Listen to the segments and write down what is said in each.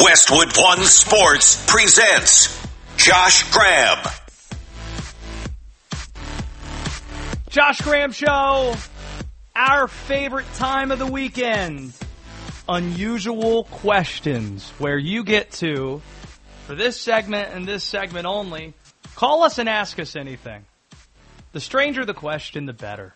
Westwood One Sports presents Josh Graham. Josh Graham Show, our favorite time of the weekend. Unusual questions, where you get to, for this segment and this segment only, call us and ask us anything. The stranger the question, the better.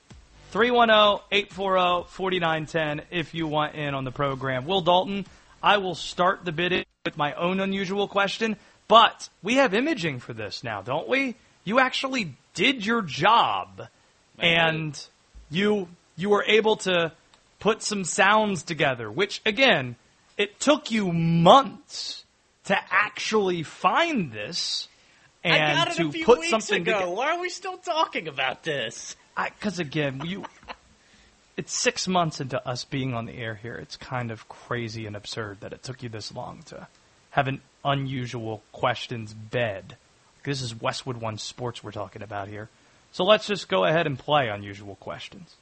310-840-4910 if you want in on the program. Will Dalton, I will start the bidding with my own unusual question, but we have imaging for this now, don't we? You actually did your job, and you were able to put some sounds together, which, again, it took you months to actually find this and I got it to a few put weeks something ago. together. Why are we still talking about this? Because, again, it's 6 months into us being on the air here. It's kind of crazy and absurd that it took you this long to have an unusual questions bed. This is Westwood One Sports we're talking about here. So let's just go ahead and play unusual questions.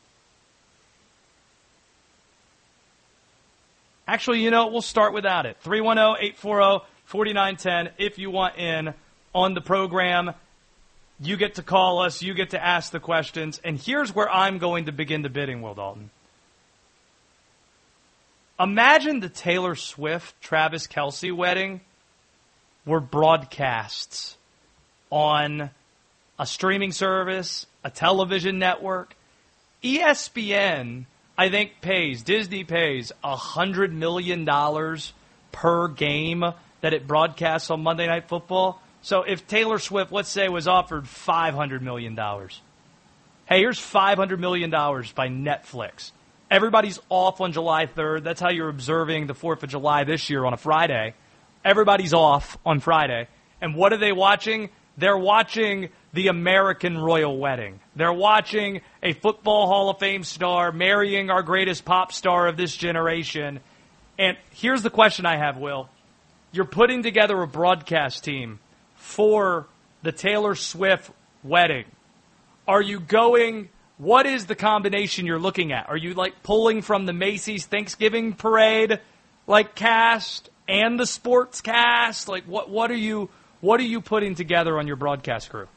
Actually, we'll start without it. 310-840-4910 if you want in on the program. You get to call us. You get to ask the questions. And here's where I'm going to begin the bidding, Will Dalton. Imagine the Taylor Swift-Travis Kelce wedding were broadcasts on a streaming service, a television network. ESPN, I think, Disney pays $100 million per game that it broadcasts on Monday Night Football. So if Taylor Swift, let's say, was offered $500 million. Hey, here's $500 million by Netflix. Everybody's off on July 3rd. That's how you're observing the 4th of July this year on a Friday. Everybody's off on Friday. And what are they watching? They're watching the American royal wedding. They're watching a football Hall of Fame star marrying our greatest pop star of this generation. And here's the question I have, Will. You're putting together a broadcast team for the Taylor Swift wedding. Are you going, what is the combination you're looking at? Are you pulling from the Macy's Thanksgiving Parade cast and the sports cast? What are you putting together on your broadcast crew?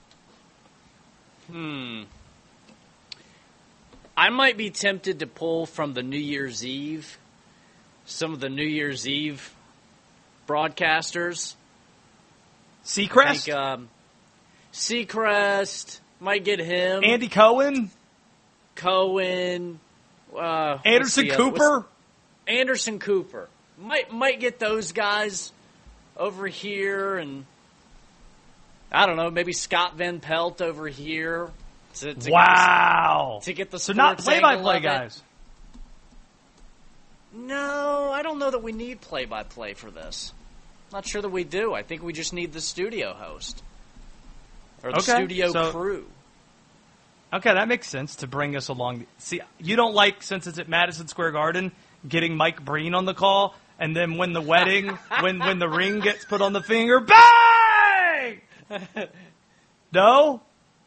I might be tempted to pull from the New Year's Eve, some of the New Year's Eve broadcasters. Seacrest? Seacrest, might get him. Andy Cohen? Anderson Cooper? Anderson Cooper. Might get those guys over here, and I don't know, maybe Scott Van Pelt over here. Wow. To get the so not play-by-play guys. No, I don't know that we need play-by-play for this. Not sure that we do. I think we just need the studio host. Or the studio crew. Okay, that makes sense to bring us along. See, you don't like, since it's at Madison Square Garden, getting Mike Breen on the call, and then when the wedding, when the ring gets put on the finger, bang! No?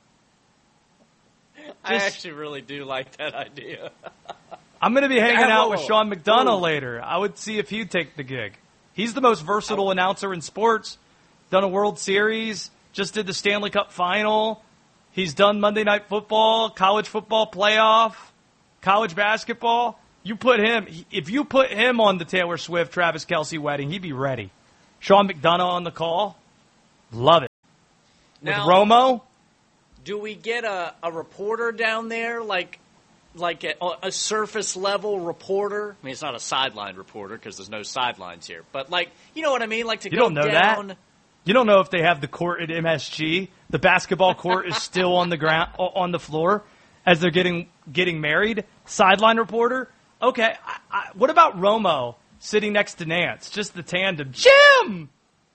I actually really do like that idea. I'm going to be hanging out with Sean McDonough later. I would see if he'd take the gig. He's the most versatile announcer in sports. Done a World Series, just did the Stanley Cup Final. He's done Monday Night Football, college football playoff, college basketball. If you put him on the Taylor Swift, Travis Kelce wedding, he'd be ready. Sean McDonough on the call. Love it. Now, with Romo? Do we get a reporter down there, like a surface-level reporter? I mean, it's not a sideline reporter because there's no sidelines here. But, you know what I mean? You don't know down. That? You don't know if they have the court at MSG. The basketball court is still on the ground, on the floor as they're getting married. Sideline reporter? Okay. What about Romo sitting next to Nance? Just the tandem. Jim!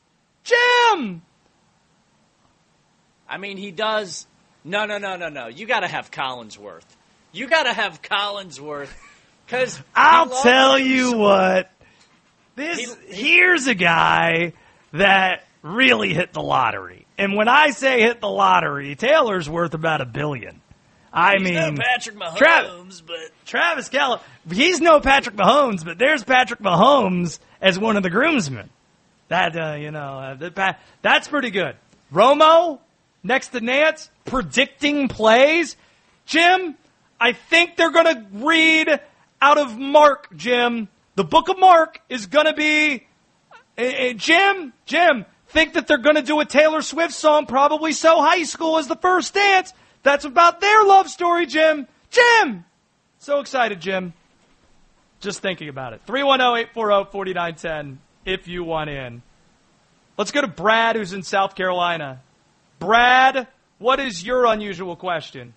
I mean, he does. No. You got to have Collinsworth. Because I'll tell you what. Here's a guy that really hit the lottery. And when I say hit the lottery, Taylor's worth about $1 billion. He's no Patrick Mahomes, but Travis Kelce, he's no Patrick Mahomes, but there's Patrick Mahomes as one of the groomsmen. That, that's pretty good. Romo, next to Nance, predicting plays. Jim, I think they're going to read out of Mark, Jim. The book of Mark is going to be, Jim, think that they're going to do a Taylor Swift song, probably So High School as the first dance. That's about their love story, Jim. Jim! So excited, Jim. Just thinking about it. 310-840-4910 if you want in. Let's go to Brad, who's in South Carolina. Brad, what is your unusual question?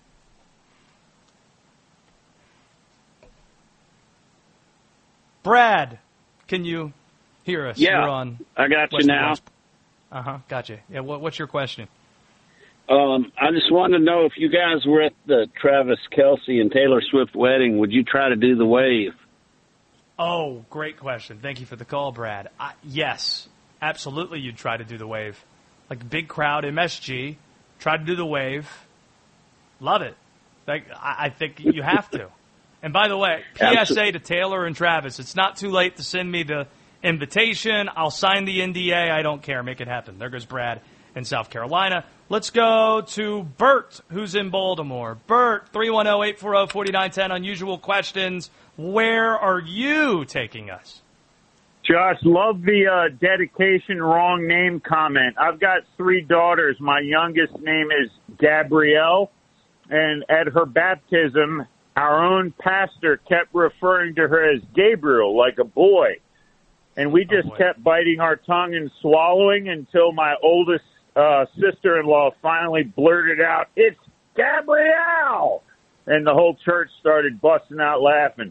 Brad, can you hear us? Yeah, You're on I got you now. Gotcha. Yeah, what's your question? I just wanted to know if you guys were at the Travis Kelce and Taylor Swift wedding, would you try to do the wave? Oh, great question. Thank you for the call, Brad. Yes, absolutely you'd try to do the wave. Like big crowd, MSG, try to do the wave. Love it. Like, I think you have to. And by the way, PSA to Taylor and Travis, it's not too late to send me the invitation. I'll sign the NDA. I don't care. Make it happen. There goes Brad in South Carolina. Let's go to Bert, who's in Baltimore. Bert, 310-840-4910, unusual questions. Where are you taking us? Josh, love the dedication wrong name comment. I've got 3 daughters. My youngest name is Gabrielle, and at her baptism, our own pastor kept referring to her as Gabriel, like a boy. And we just kept biting our tongue and swallowing until my oldest sister-in-law finally blurted out, "It's Gabrielle!" And the whole church started busting out laughing.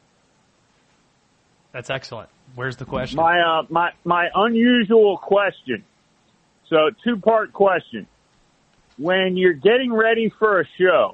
That's excellent. Where's the question? My unusual question. So, 2-part question. When you're getting ready for a show,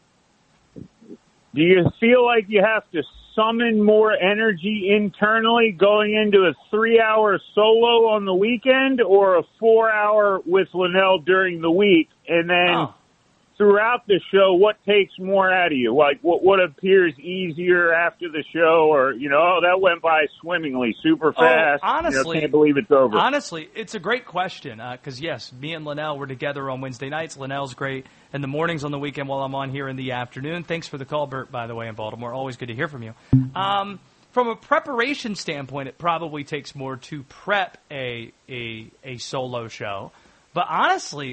do you feel like you have to summon more energy internally going into a 3-hour solo on the weekend or a 4-hour with Linnell during the week? And then throughout the show, what takes more out of you? Like what appears easier after the show, or, that went by swimmingly, super fast. Honestly, can't believe it's over. Honestly, it's a great question because, yes, me and Linnell were together on Wednesday nights. Linnell's great. And the mornings on the weekend while I'm on here in the afternoon. Thanks for the call, Bert, by the way, in Baltimore. Always good to hear from you. From a preparation standpoint, it probably takes more to prep a solo show. But honestly,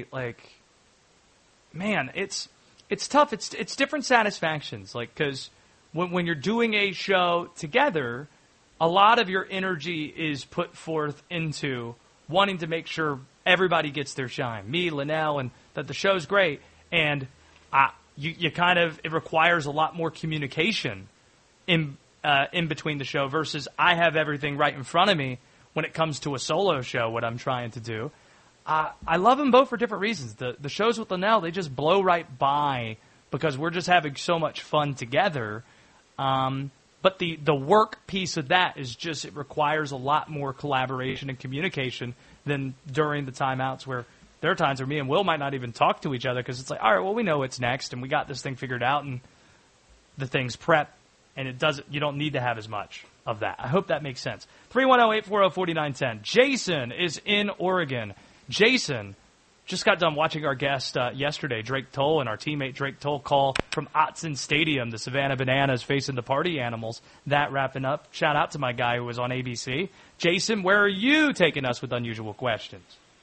man, it's tough. It's different satisfactions. Because when you're doing a show together, a lot of your energy is put forth into wanting to make sure everybody gets their shine. Me, Linnell, and that the show's great. And it requires a lot more communication in between the show versus I have everything right in front of me when it comes to a solo show, what I'm trying to do. I love them both for different reasons. The shows with Linnell, they just blow right by because we're just having so much fun together. But the work piece of that is just, it requires a lot more collaboration and communication than during the timeouts where there are times where me and Will might not even talk to each other because it's like, all right, well, we know what's next and we got this thing figured out and the thing's prep, and you don't need to have as much of that. I hope that makes sense. 310-840-4910. Jason is in Oregon. Jason just got done watching our guest yesterday, Drake Toll, and our teammate Drake Toll call from Autzen Stadium, the Savannah Bananas facing the Party Animals. That wrapping up. Shout out to my guy who was on ABC. Jason, where are you taking us with unusual questions?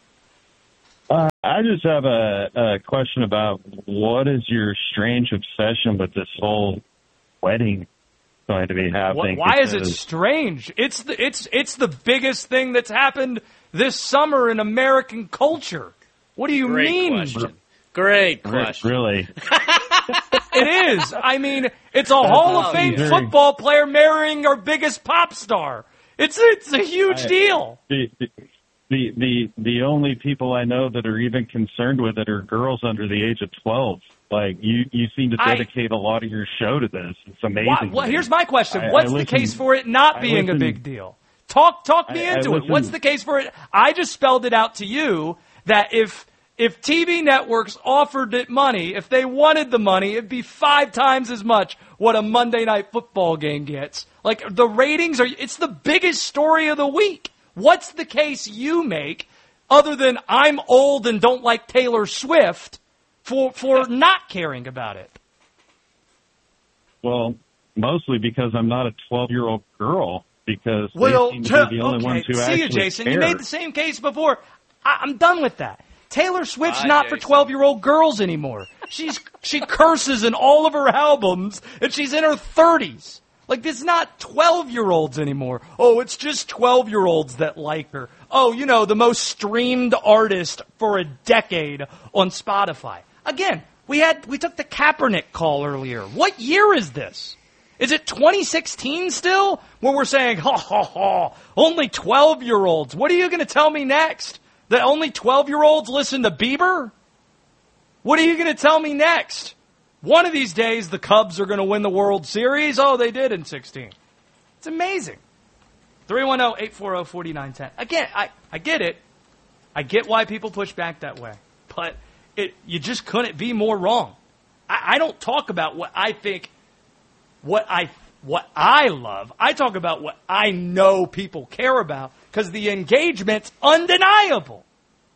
I just have a question about what is your strange obsession with this whole wedding going to be happening? Why is it strange? It's the biggest thing that's happened this summer in American culture. What do you mean? Great question. Really? It is. I mean, it's a Hall of Fame football player marrying our biggest pop star. It's a huge deal. The only people I know that are even concerned with it are girls under the age of 12. Like, you seem to dedicate a lot of your show to this. It's amazing. Well, here's my question. What's the case for it not being a big deal? Talk me into it. What's the case for it? I just spelled it out to you that if If TV networks offered it money, if they wanted the money, it'd be 5 times as much what a Monday Night Football game gets. Like, the ratings it's the biggest story of the week. What's the case you make other than I'm old and don't like Taylor Swift for not caring about it? Well, mostly because I'm not a 12-year-old girl, because they seem to be the only ones who actually see you, Jason. care. You made the same case before. I'm done with that. Taylor Swift's not for 12-year-old girls anymore. She curses in all of her albums, and she's in her 30s. Like, it's not 12-year-olds anymore. Oh, it's just 12-year-olds that like her. Oh, the most streamed artist for a decade on Spotify. Again, we took the Kaepernick call earlier. What year is this? Is it 2016 still? Where we're saying, only 12-year-olds. What are you going to tell me next? That only 12-year-olds listen to Bieber? What are you going to tell me next? One of these days, the Cubs are going to win the World Series. Oh, they did in 16. It's amazing. 310-840-4910. Again, I get it. I get why people push back that way. But you just couldn't be more wrong. I don't talk about what I think, what I love. I talk about what I know people care about, because the engagement's undeniable.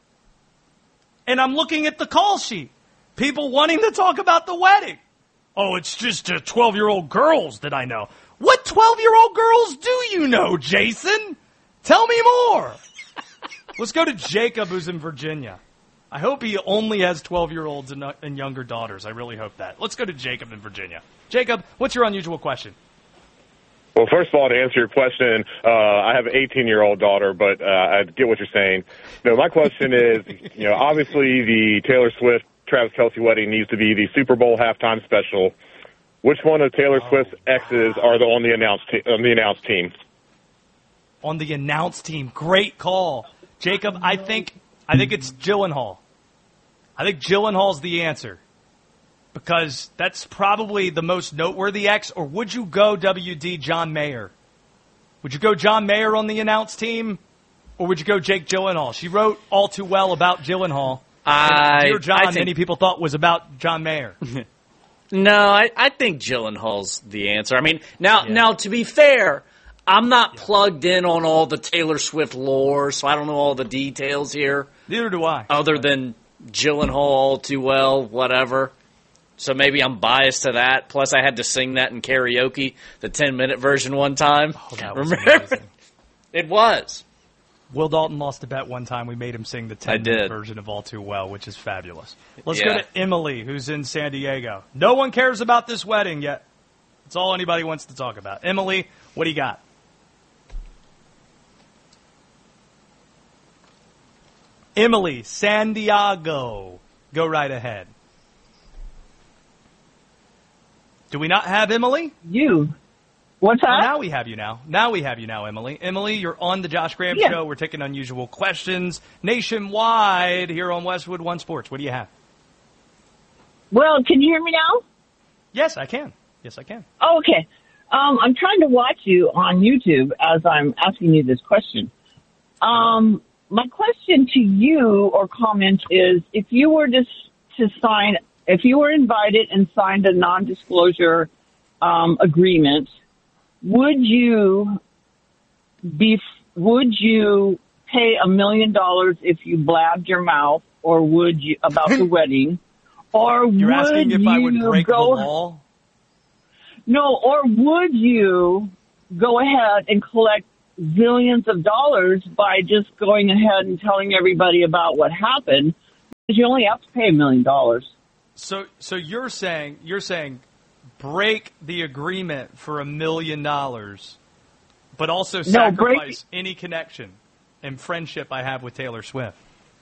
And I'm looking at the call sheet. People wanting to talk about the wedding. Oh, it's just 12-year-old girls that I know. What 12-year-old girls do you know, Jason? Tell me more. Let's go to Jacob, who's in Virginia. I hope he only has 12-year-olds and younger daughters. I really hope that. Let's go to Jacob in Virginia. Jacob, what's your unusual question? Well, first of all, to answer your question, I have an 18-year-old daughter, but I get what you're saying. No, my question is, obviously the Taylor Swift Travis Kelce wedding needs to be the Super Bowl halftime special. Which one of Taylor Swift's exes are on the announced team? On the announced team, great call, Jacob. I think it's Gyllenhaal. I think Gyllenhaal's the answer, because that's probably the most noteworthy ex. Or would you go WD John Mayer? Would you go John Mayer on the announced team, or would you go Jake Gyllenhaal? She wrote All Too Well about Gyllenhaal. Dear John, many people thought was about John Mayer. No, I think Gyllenhaal's the answer. I mean, now to be fair, I'm not plugged in on all the Taylor Swift lore, so I don't know all the details here. Neither do I. Other than Gyllenhaal, All Too Well, whatever. So maybe I'm biased to that. Plus, I had to sing that in karaoke, the 10-minute version one time. Oh, that was amazing. It was. Will Dalton lost a bet one time. We made him sing the 10-minute version of All Too Well, which is fabulous. Let's go to Emily, who's in San Diego. No one cares about this wedding yet. It's all anybody wants to talk about. Emily, what do you got? Emily, San Diego. Go right ahead. Do we not have Emily? What's that? Oh, now we have you now. Now we have you now, Emily. Emily, you're on the Josh Graham Show. We're taking unusual questions nationwide here on Westwood One Sports. What do you have? Well, can you hear me now? Yes, I can. Oh, okay. I'm trying to watch you on YouTube as I'm asking you this question. My question to you or comment is, if you were if you were invited and signed a non-disclosure agreement, would you pay $1 million if you blabbed your mouth, or would you about the wedding, or you're asking if I would break the law? No, or would you go ahead and collect zillions of dollars by just going ahead and telling everybody about what happened? Because you only have to pay $1 million. So you're saying break the agreement for $1 million, but also sacrifice any connection and friendship I have with Taylor Swift.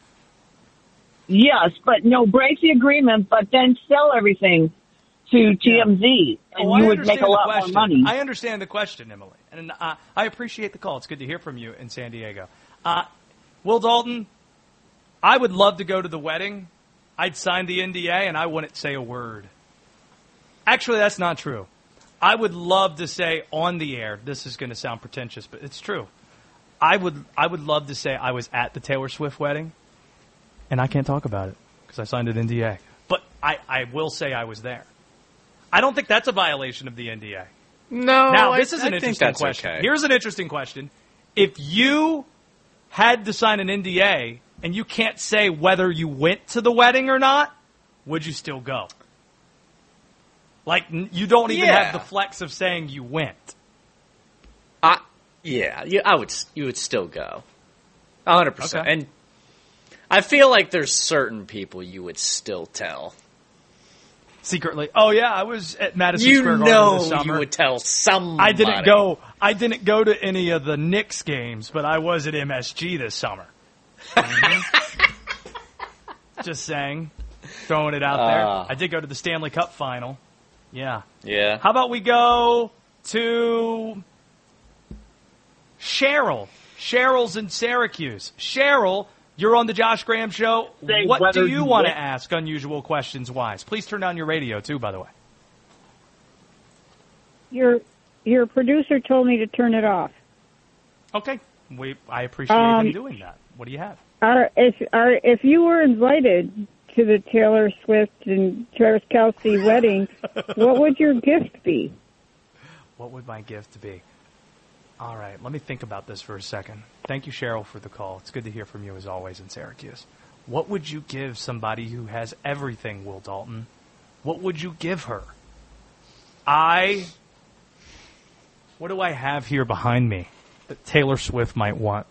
Yes, but break the agreement, but then sell everything to TMZ, and you would make a lot more money. I understand the question, Emily, and I appreciate the call. It's good to hear from you in San Diego. Will Dalton, I would love to go to the wedding. I'd sign the NDA, and I wouldn't say a word. Actually, that's not true. I would love to say on the air, this is going to sound pretentious, but it's true. I would love to say I was at the Taylor Swift wedding, and I can't talk about it because I signed an NDA. But I will say I was there. I don't think that's a violation of the NDA. No, Now, this is I an think interesting that's question. okay. Here's an interesting question. If you had to sign an NDA and you can't say whether you went to the wedding or not, would you still go? Like, you don't even have the flex of saying you went. You would still go. 100%. Okay. And I feel like there's certain people you would still tell. Secretly. Oh, yeah, I was at Madison Square Garden this summer. You would tell somebody. I didn't go to any of the Knicks games, but I was at MSG this summer. Just saying. Throwing it out there. I did go to the Stanley Cup final. Yeah. Yeah. How about we go to Cheryl? Cheryl's in Syracuse. Cheryl, you're on the Josh Graham Show. What do you want to ask unusual questions-wise? Please turn down your radio, too, by the way. Your producer told me to turn it off. Okay. I appreciate him doing that. What do you have? If you were invited to the Taylor Swift and Travis Kelce wedding, what would your gift be? What would my gift be? All right, let me think about this for a second. Thank you, Cheryl, for the call. It's good to hear from you, as always, in Syracuse. What would you give somebody who has everything, Will Dalton? What would you give her? What do I have here behind me that Taylor Swift might want?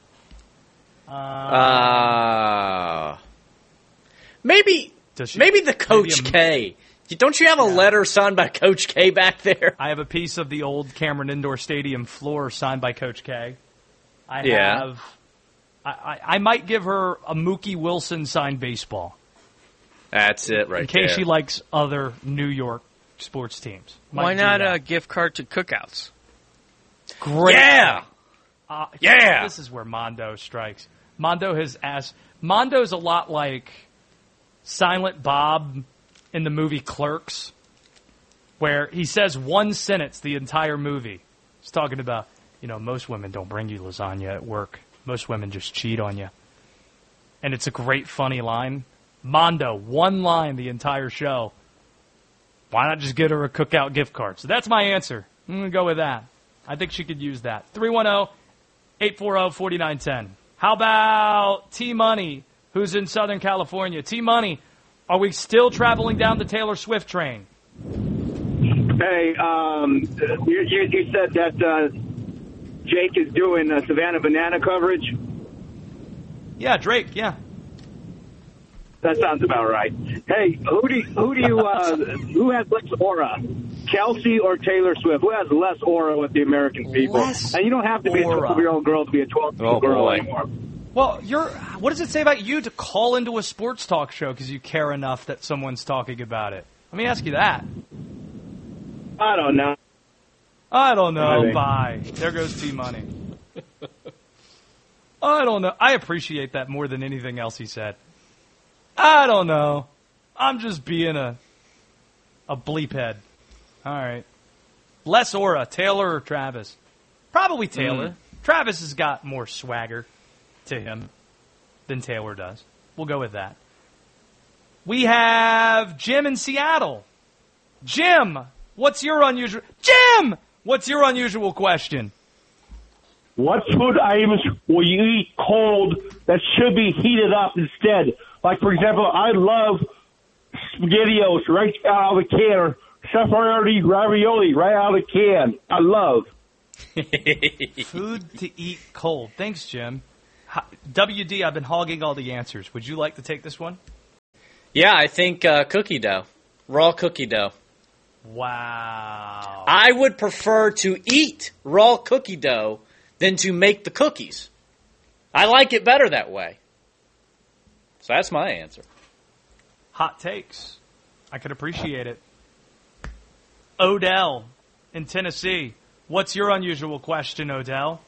Maybe the Coach K. Don't you have a letter signed by Coach K back there? I have a piece of the old Cameron Indoor Stadium floor signed by Coach K. I might give her a Mookie Wilson signed baseball. That's it right there. In case she likes other New York sports teams. Why not a gift card to Cookouts? Great. Yeah. This is where Mondo strikes. Mondo's a lot like Silent Bob in the movie Clerks, where he says one sentence the entire movie. He's talking about, most women don't bring you lasagna at work. Most women just cheat on you. And it's a great, funny line. Mondo, one line the entire show. Why not just get her a Cookout gift card? So that's my answer. I'm going to go with that. I think she could use that. 310-840-4910. How about T-Money, who's in Southern California? T-Money, are we still traveling down the Taylor Swift train? Hey, you said that Jake is doing Savannah Banana coverage? Yeah, Drake, yeah. That sounds about right. Hey, who has less aura, Kelce or Taylor Swift? Who has less aura with the American people? And you don't have to be a 12-year-old girl to be a 12-year-old girl anymore. Well, what does it say about you to call into a sports talk show because you care enough that someone's talking about it? Let me ask you that. I don't know. Bye. There goes T-Money. I don't know. I appreciate that more than anything else he said. I don't know. I'm just being a bleep head. All right. Less aura, Taylor or Travis? Probably Taylor. Travis has got more swagger to him than Taylor does. We'll go with that. We have Jim in Seattle. Jim, what's your unusual question? What food items will you eat cold that should be heated up instead? Like, for example, I love SpaghettiOs right out of the can, or Chef ravioli right out of the can. I love. Food to eat cold. Thanks, Jim. WD, I've been hogging all the answers. Would you like to take this one? Yeah, I think cookie dough. Raw cookie dough. Wow. I would prefer to eat raw cookie dough than to make the cookies. I like it better that way. So that's my answer. Hot takes. I could appreciate it. Odell in Tennessee. What's your unusual question, Odell?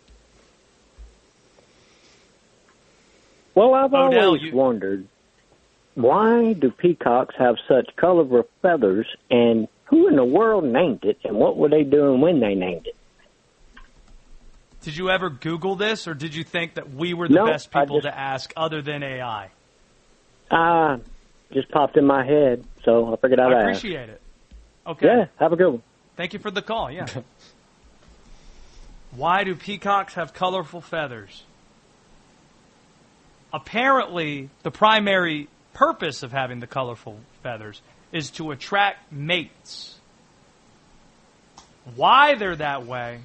Well, I've always wondered, why do peacocks have such colorful feathers, and who in the world named it, and what were they doing when they named it? Did you ever Google this, or did you think that we were the best people to ask other than AI? Just popped in my head, so I figured I'd ask. I appreciate it. Okay. Yeah, have a good one. Thank you for the call, yeah. Why do peacocks have colorful feathers? Apparently, the primary purpose of having the colorful feathers is to attract mates. Why they're that way,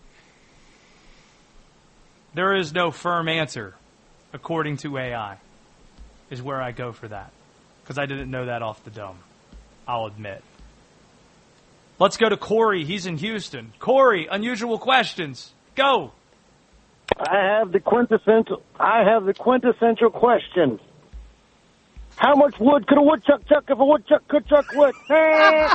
there is no firm answer, according to AI, is where I go for that. Because I didn't know that off the dome, I'll admit. Let's go to Corey. He's in Houston. Corey, unusual questions. Go. I have the quintessential question. How much wood could a woodchuck chuck if a woodchuck could chuck wood? There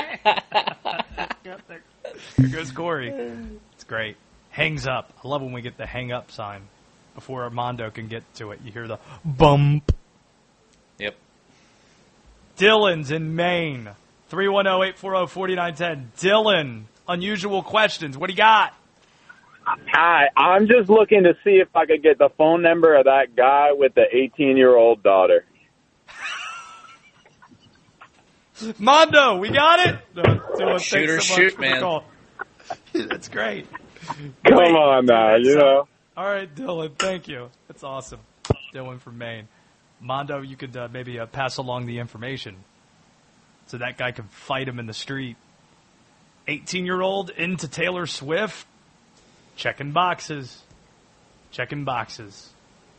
goes Corey. It's great. Hangs up. I love when we get the hang up sign before Armando can get to it. You hear the bump. Yep. Dylan's in Maine. 310-840-4910. Dylan, unusual questions. What do you got? Hi, I'm just looking to see if I could get the phone number of that guy with the 18-year-old daughter. Mondo, we got it? Shoot or shoot, man. That's great. Come on now, you know. All right, Dylan, thank you. That's awesome. Dylan from Maine. Mondo, you could maybe pass along the information so that guy can fight him in the street. 18-year-old into Taylor Swift. Checking boxes. Checking boxes.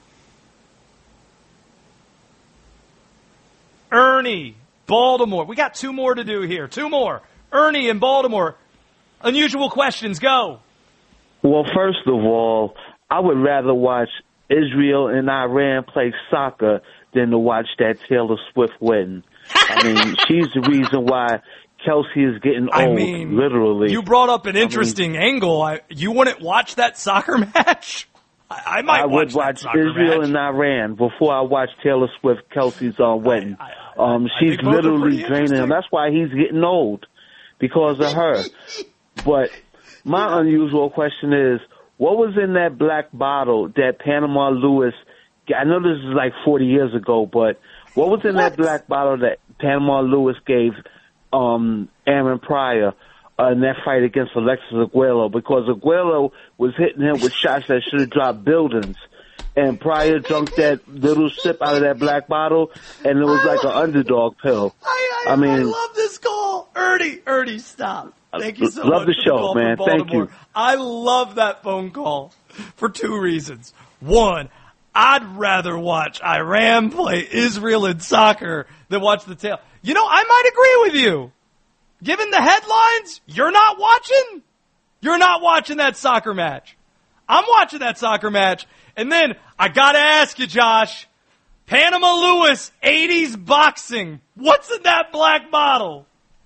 Ernie, Baltimore. We got two more to do here. Two more. Ernie in Baltimore. Unusual questions. Go. Well, first of all, I would rather watch Israel and Iran play soccer than to watch that Taylor Swift wedding. I mean, she's the reason why Kelsey is getting old, literally. You brought up an interesting angle. You wouldn't watch that soccer match? I might would watch Israel and Iran before I watch Taylor Swift, Kelsey's wedding. She's literally draining him. That's why he's getting old, because of her. But my unusual question is, what was in that black bottle that Panama Lewis, I know this is like 40 years ago, but what was in that black bottle that Panama Lewis gave Aaron Pryor in that fight against Alexis Aguero? Because Aguero was hitting him with shots that should have dropped buildings. And Pryor drunk that little sip out of that black bottle, and it was like an underdog pill. I love this call. Ernie, stop. Thank you so much. Love the show, man. Thank you. I love that phone call for two reasons. One, I'd rather watch Iran play Israel in soccer than watch the tail. You know, I might agree with you. Given the headlines, you're not watching? You're not watching that soccer match. I'm watching that soccer match. And then, I gotta ask you, Josh, Panama Lewis, 80s boxing. What's in that black bottle?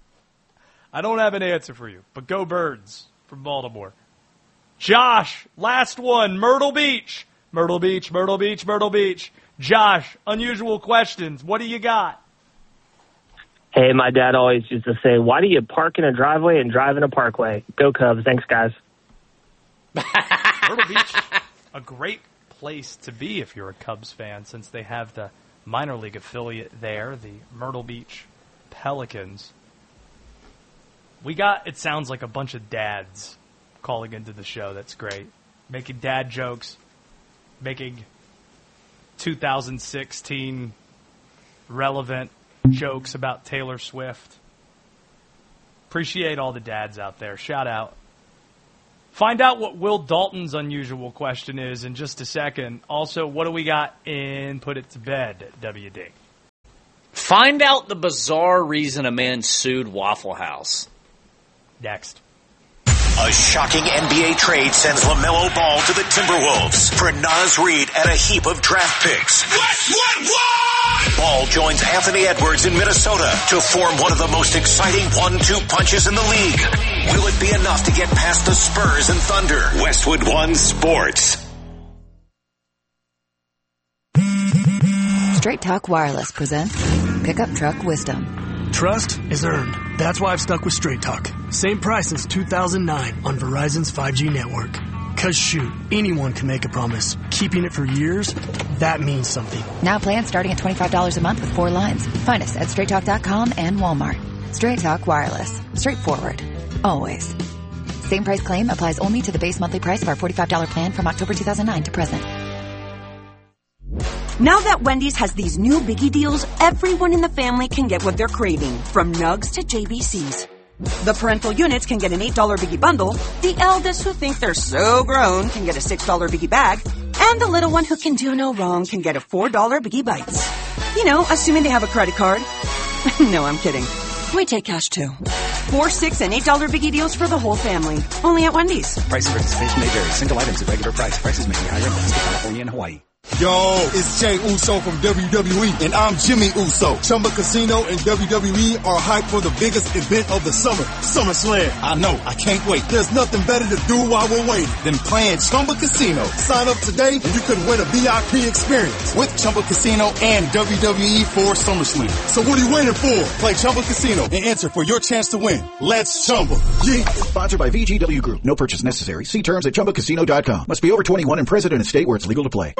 I don't have an answer for you, but go Birds from Baltimore. Josh, last one, Myrtle Beach. Myrtle Beach. Josh, unusual questions. What do you got? Hey, my dad always used to say, why do you park in a driveway and drive in a parkway? Go Cubs. Thanks, guys. Myrtle Beach, a great place to be if you're a Cubs fan, since they have the minor league affiliate there, the Myrtle Beach Pelicans. It sounds like a bunch of dads calling into the show. That's great. Making dad jokes, making 2016 relevant jokes about Taylor Swift. Appreciate all the dads out there. Shout out. Find out what Will Dalton's unusual question is in just a second. Also, what do we got in Put It to Bed, WD? Find out the bizarre reason a man sued Waffle House. Next. A shocking NBA trade sends LaMelo Ball to the Timberwolves for Naz Reid and a heap of draft picks. What? Ball joins Anthony Edwards in Minnesota to form one of the most exciting 1-2 punches in the league. Will it be enough to get past the Spurs and Thunder? Westwood One Sports. Straight Talk Wireless presents Pickup Truck Wisdom. Trust is earned. That's why I've stuck with Straight Talk. Same price since 2009 on Verizon's 5G network. Because shoot, anyone can make a promise. Keeping it for years, that means something. Now plans starting at $25 a month with 4 lines. Find us at straighttalk.com and Walmart. Straight Talk Wireless. Straightforward. Always. Same price claim applies only to the base monthly price of our $45 plan from October 2009 to present. Now that Wendy's has these new biggie deals, everyone in the family can get what they're craving, from nugs to JBCs. The parental units can get an $8 biggie bundle, the eldest who think they're so grown can get a $6 biggie bag, and the little one who can do no wrong can get a $4 biggie bites. You know, assuming they have a credit card. No, I'm kidding. We take cash too. 4, 6, and $8 biggie deals for the whole family. Only at Wendy's. Price and participation may vary. Single items at regular price. Prices may be higher in Alaska, California, and Hawaii. Yo, it's Jey Uso from WWE, and I'm Jimmy Uso. Chumba Casino and WWE are hyped for the biggest event of the summer, SummerSlam. I know, I can't wait. There's nothing better to do while we're waiting than playing Chumba Casino. Sign up today and you could win a VIP experience with Chumba Casino and WWE for SummerSlam. So what are you waiting for? Play Chumba Casino and enter for your chance to win. Let's Chumba. Yeah. Sponsored by VGW Group. No purchase necessary. See terms at ChumbaCasino.com. Must be over 21 and present in a state where it's legal to play.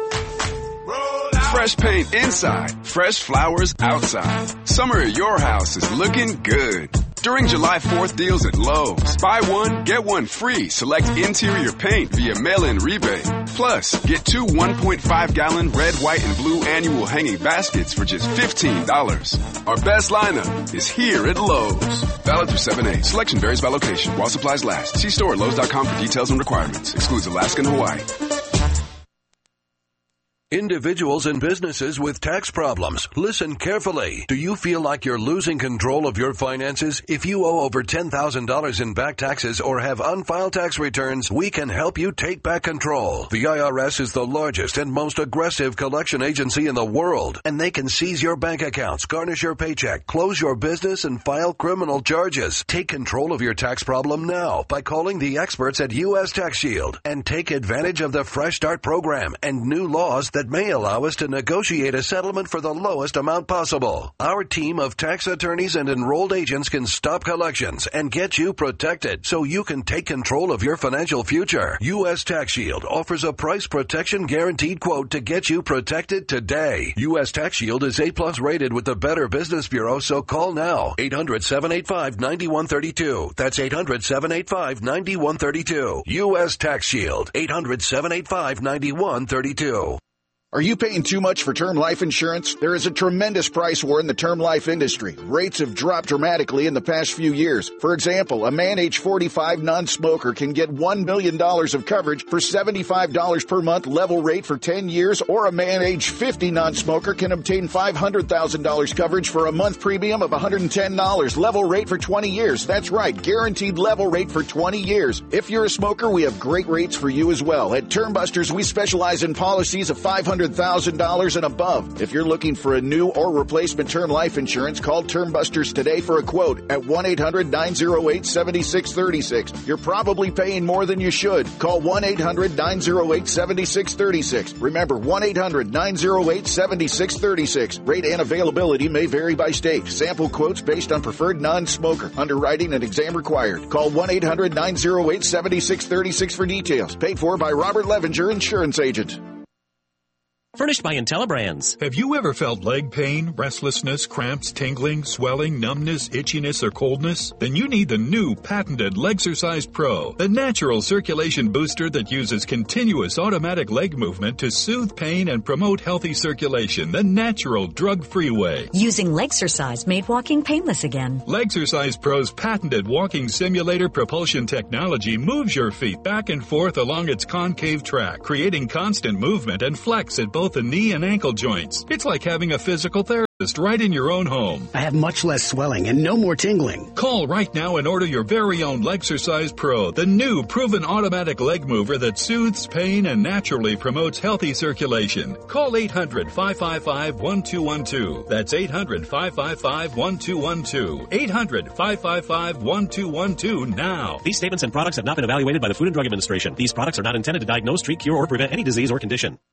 Fresh paint inside, fresh flowers outside. Summer at your house is looking good. During July 4th deals at Lowe's, buy one, get one free. Select interior paint via mail-in rebate. Plus, get 2 1.5-gallon red, white, and blue annual hanging baskets for just $15. Our best lineup is here at Lowe's. Valid through 7/8. Selection varies by location while supplies last. See store at Lowe's.com for details and requirements. Excludes Alaska and Hawaii. Individuals and businesses with tax problems, listen carefully. Do you feel like you're losing control of your finances? If you owe over $10,000 in back taxes or have unfiled tax returns, we can help you take back control. The IRS is the largest and most aggressive collection agency in the world, and they can seize your bank accounts, garnish your paycheck, close your business, and file criminal charges. Take control of your tax problem now by calling the experts at U.S. Tax Shield and take advantage of the Fresh Start program and new laws that may allow us to negotiate a settlement for the lowest amount possible. Our team of tax attorneys and enrolled agents can stop collections and get you protected so you can take control of your financial future. U.S. Tax Shield offers a price protection guaranteed quote to get you protected today. U.S. Tax Shield is A+ rated with the Better Business Bureau, so call now. 800-785-9132. That's 800-785-9132. U.S. Tax Shield. 800-785-9132. Are you paying too much for term life insurance? There is a tremendous price war in the term life industry. Rates have dropped dramatically in the past few years. For example, a man age 45 non-smoker can get $1 million of coverage for $75 per month level rate for 10 years, or a man age 50 non-smoker can obtain $500,000 coverage for a month premium of $110 level rate for 20 years. That's right, guaranteed level rate for 20 years. If you're a smoker, we have great rates for you as well. At Termbusters, we specialize in policies of $500,000 and above. If you're looking for a new or replacement term life insurance, call Termbusters today for a quote at 1-800-908-7636. You're probably paying more than you should. Call 1-800-908-7636. Remember, 1-800-908-7636. Rate and availability may vary by state. Sample quotes based on preferred non-smoker. Underwriting and exam required. Call 1-800-908-7636 for details. Paid for by Robert Levinger, Insurance Agent. Furnished by IntelliBrands. Have you ever felt leg pain, restlessness, cramps, tingling, swelling, numbness, itchiness, or coldness? Then you need the new patented Legsercise Pro, the natural circulation booster that uses continuous automatic leg movement to soothe pain and promote healthy circulation the natural, drug-free way. Using Legsercise made walking painless again. Legsercise Pro's patented walking simulator propulsion technology moves your feet back and forth along its concave track, creating constant movement and flex at both the knee and ankle joints. It's like having a physical therapist right in your own home. I have much less swelling and no more tingling. Call right now and order your very own Legsercise Pro, the new proven automatic leg mover that soothes pain and naturally promotes healthy circulation. Call 800-555-1212. That's 800-555-1212. 800-555-1212 now. These statements and products have not been evaluated by the Food and Drug Administration. These products are not intended to diagnose, treat, cure, or prevent any disease or condition.